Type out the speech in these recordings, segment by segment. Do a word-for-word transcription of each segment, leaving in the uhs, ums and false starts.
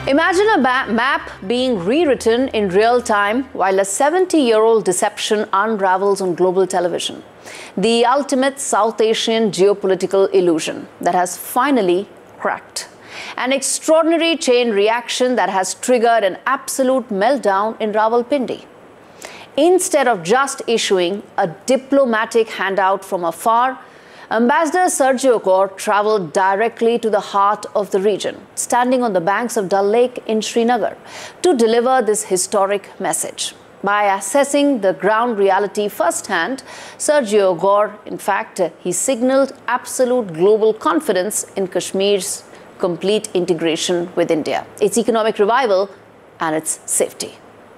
Imagine a map being rewritten in real time while a seventy-year-old deception unravels on global television. The ultimate South Asian geopolitical illusion that has finally cracked. An extraordinary chain reaction that has triggered an absolute meltdown in Rawalpindi. Instead of just issuing a diplomatic handout from afar, Ambassador Sergio Gor travelled directly to the heart of the region, standing on the banks of Dal Lake in Srinagar, to deliver this historic message. By assessing the ground reality firsthand, Sergio Gor, in fact, he signalled absolute global confidence in Kashmir's complete integration with India, its economic revival and its safety.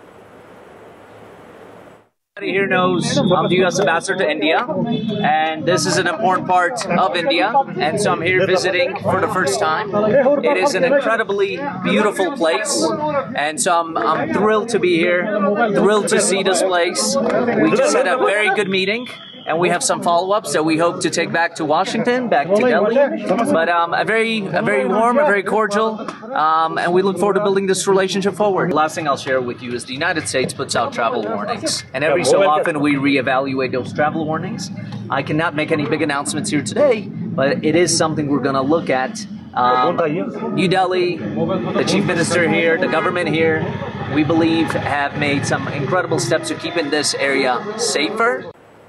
Everybody here knows I'm the U S Ambassador to India, and this is an important part of India, and so I'm here visiting for the first time. It is an incredibly beautiful place, and so I'm, I'm thrilled to be here, thrilled to see this place. We just had a very good meeting, and we have some follow-ups that we hope to take back to Washington, back to Delhi. But um, a very, a very warm, a very cordial, um, and we look forward to building this relationship forward. The last thing I'll share with you is the United States puts out travel warnings, and every so often we reevaluate those travel warnings. I cannot make any big announcements here today, but it is something we're going to look at. Um, New Delhi, the Chief Minister here, the government here, we believe have made some incredible steps to keeping this area safer.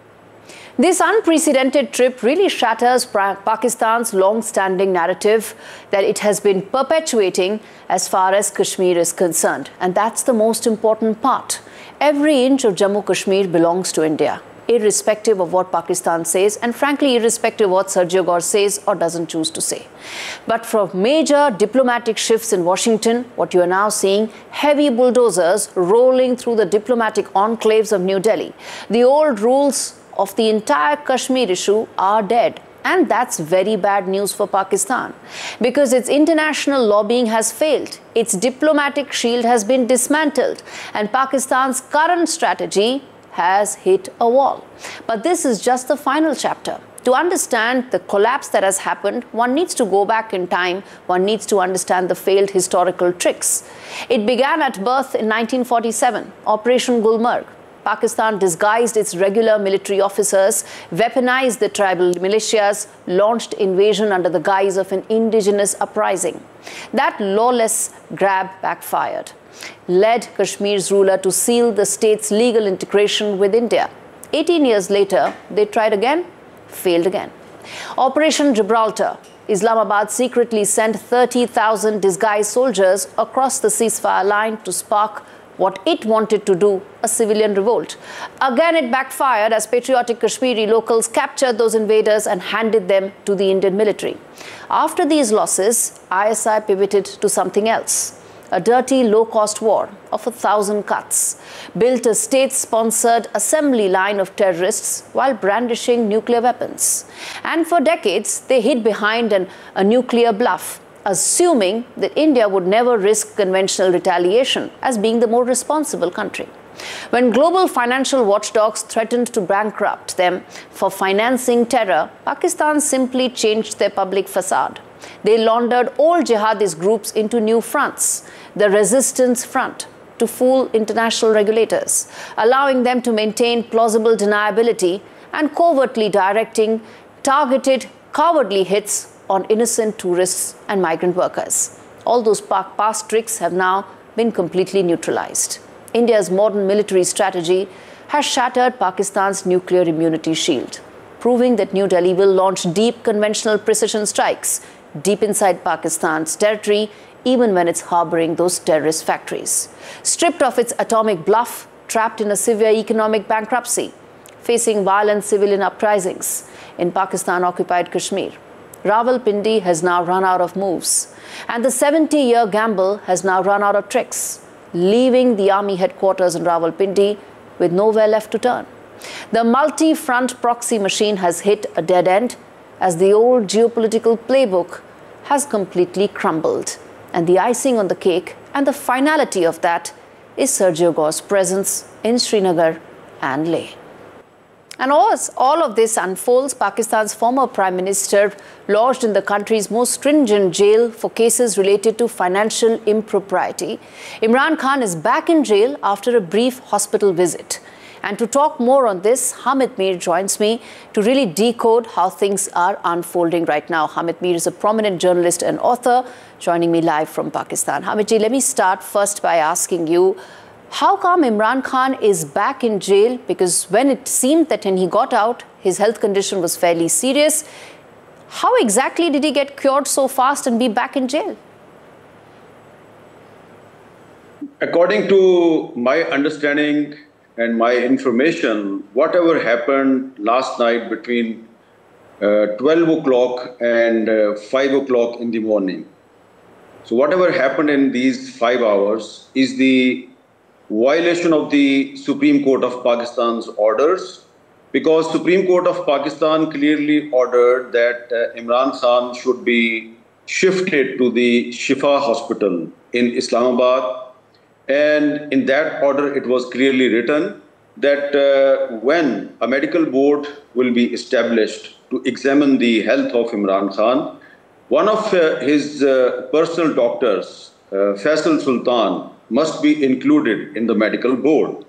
This unprecedented trip really shatters Pakistan's long-standing narrative that it has been perpetuating as far as Kashmir is concerned. And that's the most important part. Every inch of Jammu Kashmir belongs to India, irrespective of what Pakistan says, and frankly, irrespective of what Sergio Gor says or doesn't choose to say. But from major diplomatic shifts in Washington, what you are now seeing, heavy bulldozers rolling through the diplomatic enclaves of New Delhi. The old rules of the entire Kashmir issue are dead. And that's very bad news for Pakistan, because its international lobbying has failed, its diplomatic shield has been dismantled, and Pakistan's current strategy has hit a wall. But this is just the final chapter. To understand the collapse that has happened, one needs to go back in time. One needs to understand the failed historical tricks. It began at birth in nineteen forty-seven, Operation Gulmarg. Pakistan disguised its regular military officers, weaponized the tribal militias, launched invasion under the guise of an indigenous uprising. That lawless grab backfired, led Kashmir's ruler to seal the state's legal integration with India. eighteen years later, they tried again, failed again. Operation Gibraltar. Islamabad secretly sent thirty thousand disguised soldiers across the ceasefire line to spark what it wanted to do, a civilian revolt. Again, it backfired as patriotic Kashmiri locals captured those invaders and handed them to the Indian military. After these losses, I S I pivoted to something else. A dirty, low-cost war of a thousand cuts, built a state-sponsored assembly line of terrorists while brandishing nuclear weapons. And for decades, they hid behind an, a nuclear bluff, assuming that India would never risk conventional retaliation as being the more responsible country. When global financial watchdogs threatened to bankrupt them for financing terror, Pakistan simply changed their public facade. They laundered old jihadist groups into new fronts, the Resistance Front, to fool international regulators, allowing them to maintain plausible deniability and covertly directing targeted, cowardly hits on innocent tourists and migrant workers. All those past tricks have now been completely neutralized. India's modern military strategy has shattered Pakistan's nuclear immunity shield, proving that New Delhi will launch deep conventional precision strikes deep inside Pakistan's territory, even when it's harboring those terrorist factories. Stripped of its atomic bluff, trapped in a severe economic bankruptcy, facing violent civilian uprisings in Pakistan-occupied Kashmir, Rawalpindi has now run out of moves, and the seventy-year gamble has now run out of tricks, leaving the army headquarters in Rawalpindi with nowhere left to turn. The multi-front proxy machine has hit a dead end as the old geopolitical playbook has completely crumbled. And the icing on the cake and the finality of that is Sergio Gor's presence in Srinagar and Leh. And as all of this unfolds, Pakistan's former Prime Minister lodged in the country's most stringent jail for cases related to financial impropriety. Imran Khan is back in jail after a brief hospital visit. And to talk more on this, Hamid Mir joins me to really decode how things are unfolding right now. Hamid Mir is a prominent journalist and author, joining me live from Pakistan. Hamid ji, let me start first by asking you, how come Imran Khan is back in jail? Because when it seemed that when he got out, his health condition was fairly serious. How exactly did he get cured so fast and be back in jail? According to my understanding and my information, whatever happened last night between uh, twelve o'clock and uh, five o'clock in the morning. So whatever happened in these five hours is the violation of the Supreme Court of Pakistan's orders, because Supreme Court of Pakistan clearly ordered that uh, Imran Khan should be shifted to the Shifa Hospital in Islamabad. And in that order, it was clearly written that uh, when a medical board will be established to examine the health of Imran Khan, one of uh, his uh, personal doctors, uh, Faisal Sultan, must be included in the medical board.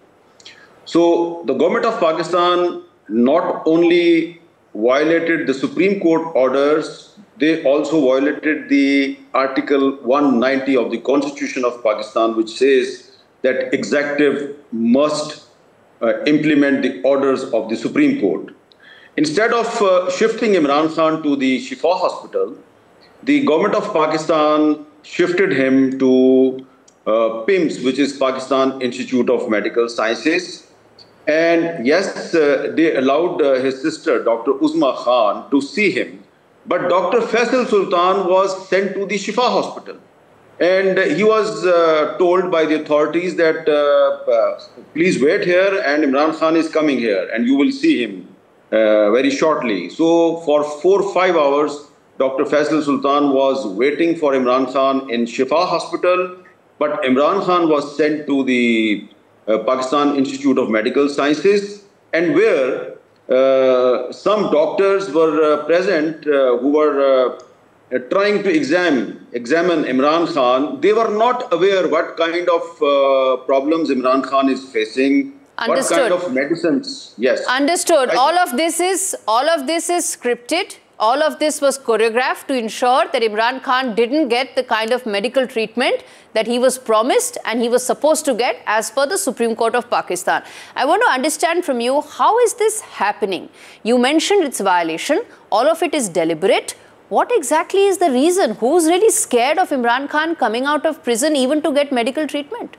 So the government of Pakistan not only violated the Supreme Court orders, they also violated the Article one ninety of the Constitution of Pakistan, which says that executive must uh, implement the orders of the Supreme Court. Instead of uh, shifting Imran Khan to the Shifa Hospital, the government of Pakistan shifted him to uh, P I M S, which is Pakistan Institute of Medical Sciences. And yes, uh, they allowed uh, his sister, Doctor Uzma Khan, to see him. But Doctor Faisal Sultan was sent to the Shifa Hospital. And he was uh, told by the authorities that, uh, uh, please wait here, and Imran Khan is coming here, and you will see him uh, very shortly. So for four or five hours, Doctor Faisal Sultan was waiting for Imran Khan in Shifa Hospital, but Imran Khan was sent to the uh, Pakistan Institute of Medical Sciences, and where Uh, some doctors were uh, present uh, who were uh, trying to examine, examine Imran Khan. They were not aware what kind of uh, problems Imran Khan is facing, Understood. what kind of medicines. Yes. Understood. All of this is all of this is scripted. All of this was choreographed to ensure that Imran Khan didn't get the kind of medical treatment that he was promised and he was supposed to get as per the Supreme Court of Pakistan. I want to understand from you, how is this happening? You mentioned it's a violation. All of it is deliberate. What exactly is the reason? Who's really scared of Imran Khan coming out of prison even to get medical treatment?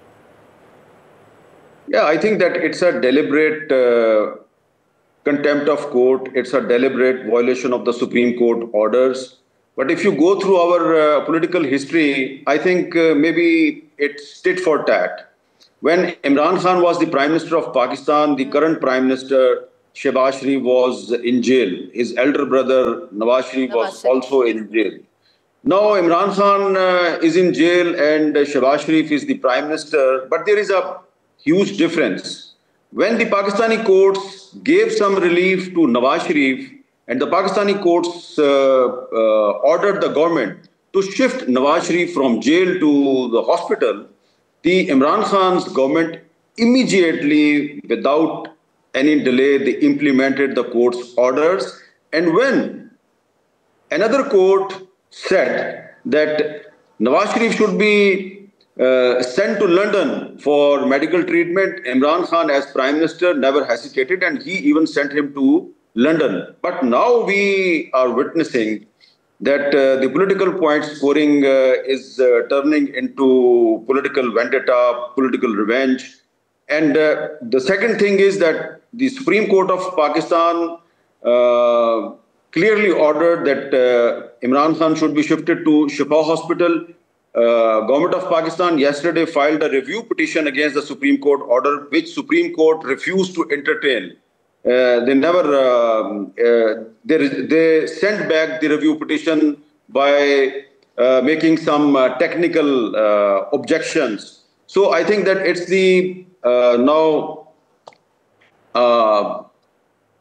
Yeah, I think that it's a deliberate uh, contempt of court. It's a deliberate violation of the Supreme Court orders. But if you go through our uh, political history, I think uh, maybe it's tit for tat. When Imran Khan was the Prime Minister of Pakistan, the current Prime Minister, Shehbaz Sharif, was in jail. His elder brother, Nawaz Sharif, was also in jail. Now Imran Khan uh, is in jail and uh, Shehbaz Sharif is the Prime Minister. But there is a huge difference. When the Pakistani courts gave some relief to Nawaz Sharif, and the Pakistani courts uh, uh, ordered the government to shift Nawaz Sharif from jail to the hospital, the Imran Khan's government immediately, without any delay, they implemented the court's orders. And when another court said that Nawaz Sharif should be Uh, sent to London for medical treatment, Imran Khan as Prime Minister never hesitated and he even sent him to London. But now we are witnessing that uh, the political point scoring uh, is uh, turning into political vendetta, political revenge. And uh, the second thing is that the Supreme Court of Pakistan uh, clearly ordered that uh, Imran Khan should be shifted to Shifa Hospital. Uh, Government of Pakistan yesterday filed a review petition against the Supreme Court order, which Supreme Court refused to entertain. Uh, they never, uh, uh, they, they sent back the review petition by uh, making some uh, technical uh, objections. So I think that it's the uh, now uh,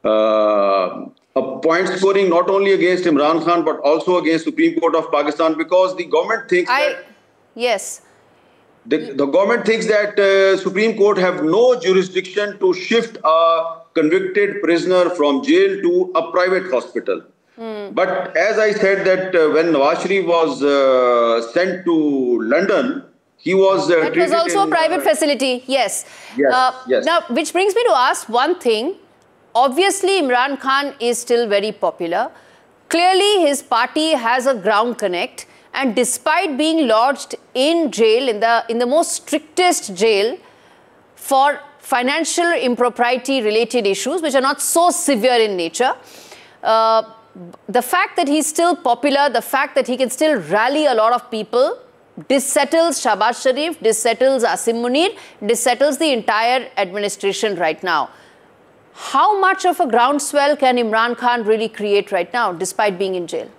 uh, a point scoring not only against Imran Khan but also against Supreme Court of Pakistan, because the government thinks I, that yes. the, the government thinks that uh, Supreme Court have no jurisdiction to shift a convicted prisoner from jail to a private hospital. Mm. But as I said that uh, when Nawaz Sharif was uh, sent to London, he was uh, That was also in, a private uh, facility, yes. Yes, uh, yes. Now, which brings me to ask one thing. Obviously, Imran Khan is still very popular. Clearly, his party has a ground connect. And despite being lodged in jail, in the, in the most strictest jail for financial impropriety related issues, which are not so severe in nature, uh, the fact that he's still popular, the fact that he can still rally a lot of people, dissettles Shahbaz Sharif, dissettles Asim Munir, dissettles the entire administration right now. How much of a groundswell can Imran Khan really create right now, despite being in jail?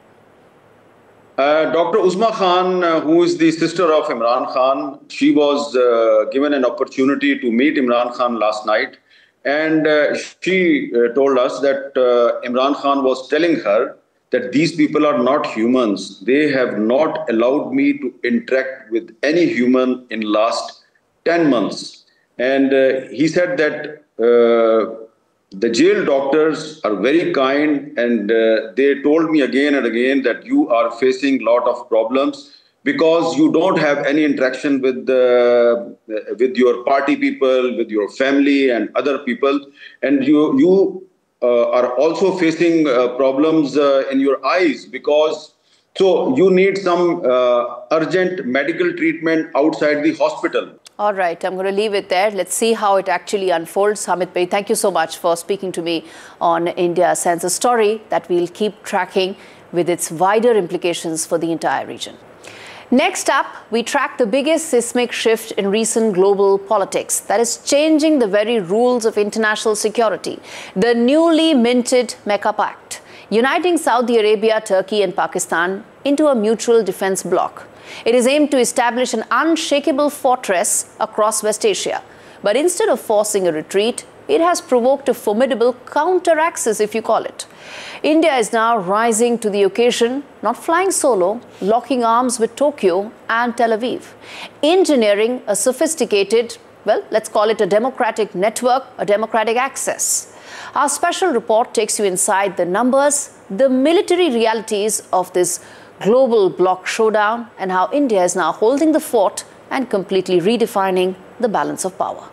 Uh, Doctor Uzma Khan, uh, who is the sister of Imran Khan, she was uh, given an opportunity to meet Imran Khan last night. And uh, she uh, told us that uh, Imran Khan was telling her that these people are not humans. They have not allowed me to interact with any human in last ten months. And uh, he said that uh, the jail doctors are very kind, and uh, they told me again and again that you are facing a lot of problems because you don't have any interaction with uh, with your party people, with your family and other people, and you you uh, are also facing uh, problems uh, in your eyes, because so you need some uh, urgent medical treatment outside the hospital. All right, I'm going to leave it there. Let's see how it actually unfolds. Hamid Bhai, thank you so much for speaking to me on India Sense, a story that we'll keep tracking with its wider implications for the entire region. Next up, we track the biggest seismic shift in recent global politics that is changing the very rules of international security. The newly minted Mecca Pact, uniting Saudi Arabia, Turkey and Pakistan into a mutual defense bloc. It is aimed to establish an unshakable fortress across West Asia. But instead of forcing a retreat, it has provoked a formidable counter-axis, if you call it. India is now rising to the occasion, not flying solo, locking arms with Tokyo and Tel Aviv, engineering a sophisticated, well, let's call it a democratic network, a democratic access. Our special report takes you inside the numbers, the military realities of this global bloc showdown, and how India is now holding the fort and completely redefining the balance of power.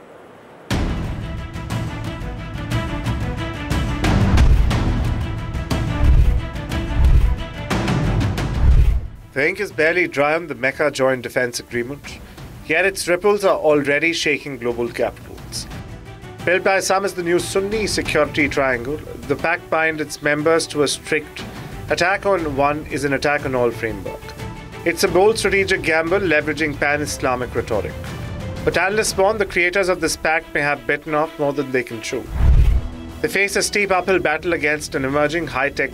The ink is barely dry on the Mecca Joint Defense Agreement, yet its ripples are already shaking global capitals. Built by some as the new Sunni security triangle, the pact binds its members to a strict attack on one is an attack on all framework. It's a bold strategic gamble leveraging pan-Islamic rhetoric. But analysts warn the creators of this pact may have bitten off more than they can chew. They face a steep uphill battle against an emerging high-tech